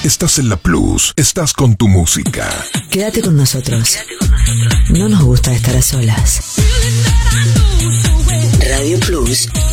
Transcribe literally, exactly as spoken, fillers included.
Estás en la Plus, estás con tu música. Quédate con nosotros. No nos gusta estar a solas. Radio Plus